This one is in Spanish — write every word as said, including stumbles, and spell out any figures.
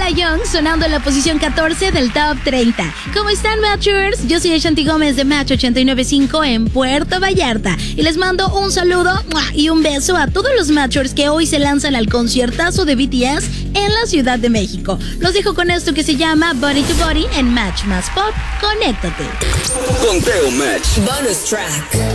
Lola Young sonando en la posición catorce del Top treinta. ¿Cómo están, Matchers? Yo soy Ashanti Gómez de Match ochenta y nueve punto cinco en Puerto Vallarta y les mando un saludo y un beso a todos los Matchers que hoy se lanzan al conciertazo de B T S en la Ciudad de México. Los dejo con esto que se llama Body to Body en Match Más Pop. Conéctate. Conteo Match. Bonus track.